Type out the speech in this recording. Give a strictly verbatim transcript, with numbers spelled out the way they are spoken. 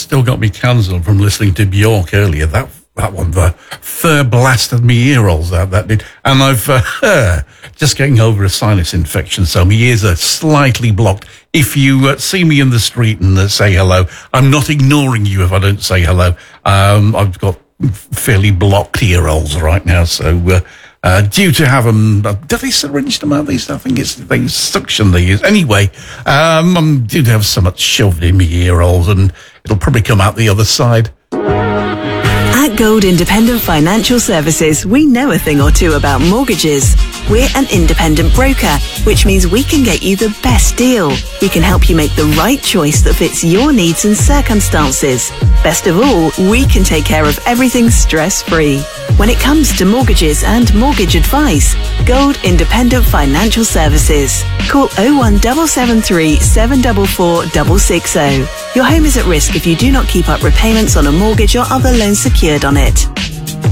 still got me cancelled from listening to Bjork earlier. That that one, the fur blasted me ear rolls out, that did. And I've uh, just getting over a sinus infection, so my ears are slightly blocked. If you uh, see me in the street and uh, say hello, I'm not ignoring you if I don't say hello. Um, I've got fairly blocked ear rolls right now, so uh, uh, due to have them, uh, do they syringe them out? These, I think it's they suction they use. Anyway, um, I'm due to have so much shoved in my ear rolls, and it'll probably come out the other side. At Gold Independent Financial Services, we know a thing or two about mortgages. We're an independent broker, which means we can get you the best deal. We can help you make the right choice that fits your needs and circumstances. Best of all, we can take care of everything stress-free. When it comes to mortgages and mortgage advice, Gold Independent Financial Services. Call oh one seven seven three, seven four four, six six oh. Your home is at risk if you do not keep up repayments on a mortgage or other loans secured on it.